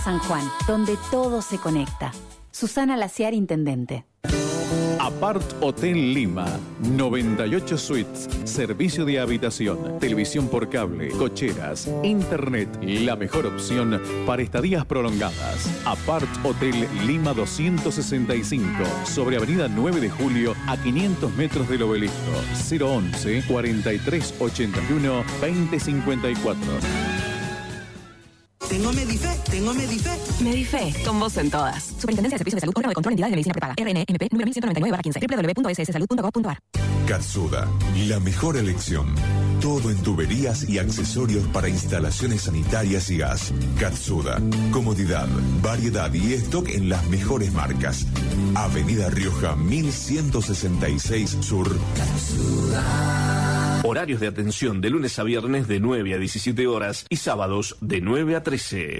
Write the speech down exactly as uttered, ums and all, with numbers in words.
San Juan, donde todo se conecta. Susana Laciar, intendente. Apart Hotel Lima, noventa y ocho suites, servicio de habitación, televisión por cable, cocheras, internet, la mejor opción para estadías prolongadas. Apart Hotel Lima doscientos sesenta y cinco, sobre Avenida nueve de Julio, a quinientos metros del Obelisco. cero once, cuarenta y tres ochenta y uno, veinte cincuenta y cuatro. Tengo Medife, tengo Medife. Medife, con vos en todas. Superintendencia de Servicios de Salud, órgano de control, entidad de medicina prepaga. R N M P número mil ciento noventa y nueve barra quince. doble u doble u doble u punto s s salud punto gov punto a r. Katsuda, la mejor elección. Todo en tuberías y accesorios para instalaciones sanitarias y gas. Katsuda, comodidad, variedad y stock en las mejores marcas. Avenida Rioja mil ciento sesenta y seis Sur. Horarios de atención de lunes a viernes de nueve a diecisiete horas y sábados de nueve a trece.